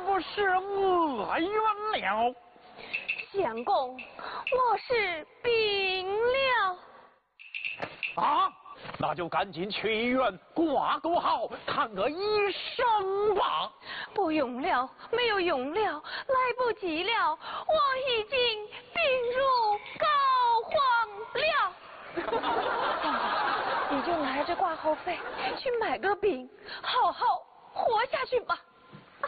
不是我冤了？ 相公，我是病了。 啊，那就赶紧去医院挂个号，看个医生吧。 不用了，没有用了，来不及了，我已经病入膏肓了。你就拿着挂号费去买个饼，好好活下去吧。